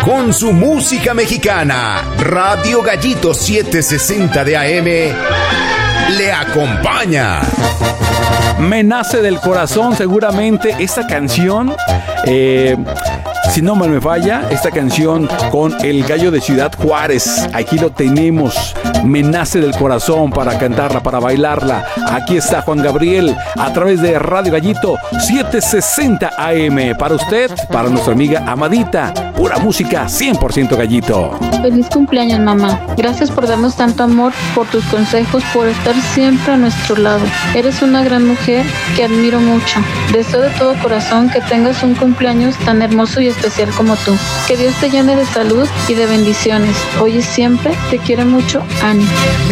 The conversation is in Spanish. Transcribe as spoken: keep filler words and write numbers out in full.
con su música mexicana. Radio Gallito setecientos sesenta de A M le acompaña. Me nace del corazón, seguramente esta canción, eh, si no mal me falla, esta canción con el Gallo de Ciudad Juárez. Aquí lo tenemos. Me nace del corazón para cantarla, para bailarla. Aquí está Juan Gabriel a través de Radio Gallito setecientos sesenta A M. Para usted, para nuestra amiga Amadita. Pura música cien por ciento Gallito. Feliz cumpleaños, mamá. Gracias por darnos tanto amor, por tus consejos, por estar siempre a nuestro lado. Eres una gran mujer que admiro mucho. Deseo de todo corazón que tengas un cumpleaños tan hermoso y especial como tú. Que Dios te llene de salud y de bendiciones. Hoy y siempre te quiere mucho, Ani.